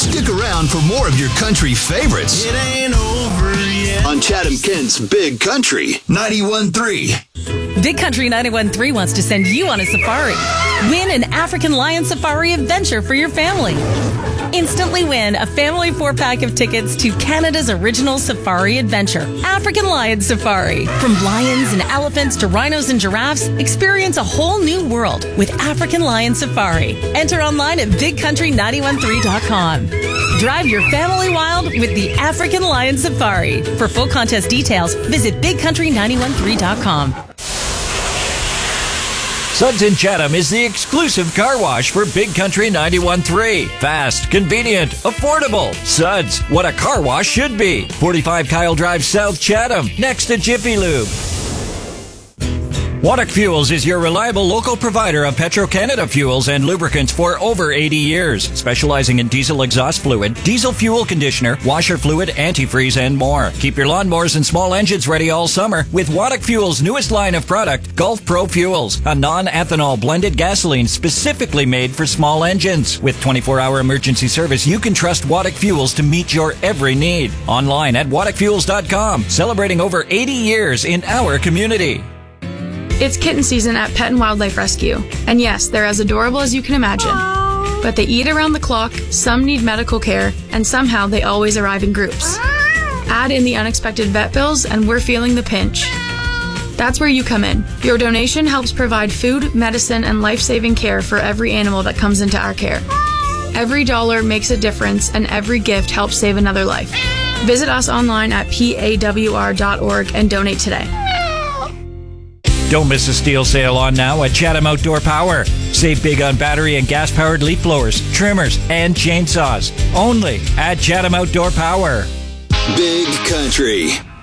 Stick around for more of your country favorites. It ain't over yet. On Chatham Kent's Big Country 91.3. Big Country 91.3 wants to send you on a safari. Win an African Lion Safari adventure for your family. Instantly win a family 4-pack of tickets to Canada's original safari adventure, African Lion Safari. From lions and elephants to rhinos and giraffes, experience a whole new world with African Lion Safari. Enter online at bigcountry913.com. Drive your family wild with the African Lion Safari. For full contest details, visit bigcountry913.com. Suds in Chatham is the exclusive car wash for Big Country 91.3. Fast, convenient, affordable. Suds, what a car wash should be. 45 Kyle Drive South, Chatham, next to Jiffy Lube. Waddock Fuels is your reliable local provider of Petro-Canada fuels and lubricants for over 80 years, specializing in diesel exhaust fluid, diesel fuel conditioner, washer fluid, antifreeze, and more. Keep your lawnmowers and small engines ready all summer with Waddock Fuels' newest line of product, Gulf Pro Fuels, a non-ethanol blended gasoline specifically made for small engines. With 24-hour emergency service, you can trust Waddock Fuels to meet your every need. Online at waddockfuels.com, celebrating over 80 years in our community. It's kitten season at Pet and Wildlife Rescue. And yes, they're as adorable as you can imagine. But they eat around the clock, some need medical care, and somehow they always arrive in groups. Add in the unexpected vet bills, and we're feeling the pinch. That's where you come in. Your donation helps provide food, medicine, and life-saving care for every animal that comes into our care. Every dollar makes a difference, and every gift helps save another life. Visit us online at pawr.org and donate today. Don't miss a steel sale on now at Chatham Outdoor Power. Save big on battery and gas-powered leaf blowers, trimmers, and chainsaws. Only at Chatham Outdoor Power. Big Country